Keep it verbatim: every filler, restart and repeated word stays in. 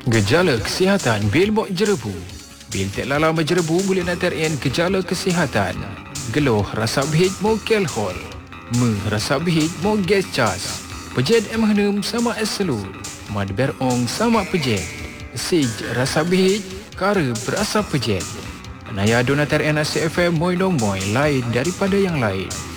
Gejala kesihatan bil mok jerebu. Bil tak lala menjerebu boleh natarien gejala kesihatan. Geluh rasa bihit mo alkohol. Me rasa bihit mo gas cas. Pejet em henum sama eselut. Mad berong sama pejet. Sij rasa bihit kara berasa pejet. Naya donatar N A C F M moy dong moy lain daripada yang lain.